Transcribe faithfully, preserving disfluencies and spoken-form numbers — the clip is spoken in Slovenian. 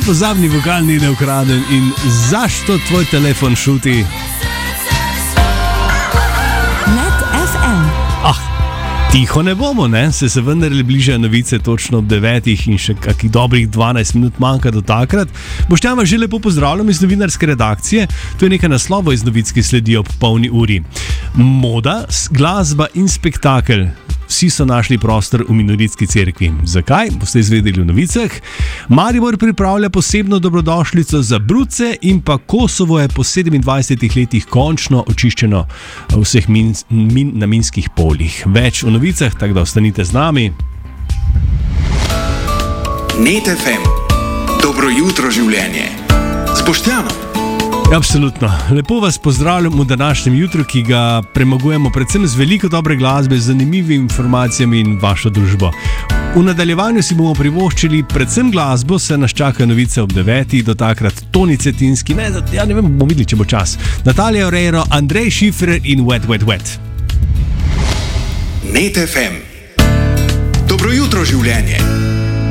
nepozabni vokalni ide ukraden in zašto tvoj telefon šuti? Net F M. Ah, tiho ne bomo, ne? Se se vendarle bližajo novice točno ob devetih in še kakih dobrih dvanajst minut manjka do takrat. Boštjan vas že lepo pozdravljam iz novinarske redakcije. To je nekaj naslovov iz novic, ki sledijo ob polni uri. Moda, glasba in spektakel. Vsi so našli prostor v Minoritski cerkvi. Zakaj? Boste izvedeli v novicah. Maribor pripravlja posebno dobrodošlico za bruce in pa Kosovo je po sedemindvajsetih letih končno očiščeno vseh min, min, na minskih poljih. Več v novicah, tako da ostanite z nami. Net F M. Dobro jutro življenje. Z Boštjanom. Absolutno. Lepo vas pozdravljam v današnjem jutru, ki ga premagujemo predvsem z veliko dobre glasbe, z zanimivimi informacijami in vašo družbo. V nadaljevanju si bomo privoščili predvsem glasbo, se nas čaka novice ob devetih, do takrat Toni Cetinski, ne, ja ne vem, bomo videli, če bo čas. Natalija Oreiro, Andrej Šifer in Wet, Wet, Wet. Net F M. Dobro jutro življenje.